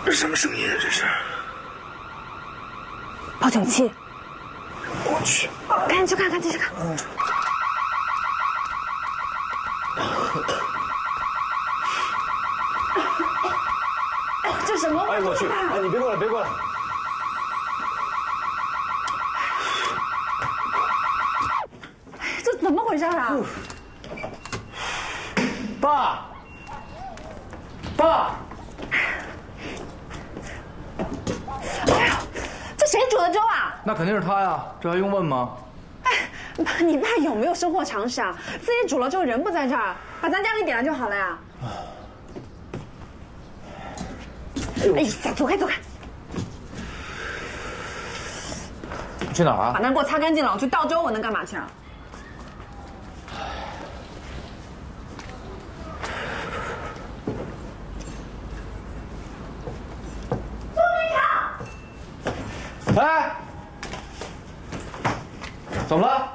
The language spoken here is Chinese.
什么声音啊？这是？ 报警器。 我去！ 赶紧去看看，继续看。这什么？ 哎，我去！哎，你别过来，别过来！ 这怎么回事啊？ 爸，爸！ 哎呦，这谁煮的粥啊？ 那肯定是他呀，这还用问吗？ 哎，你爸有没有生活常识啊？自己煮了粥，人不在这儿，把咱家给点了就好了呀。哎呀，走开走开！ 你去哪儿啊？ 把那给我擦干净了，我去倒粥，我能干嘛去啊？ 哎，怎么了？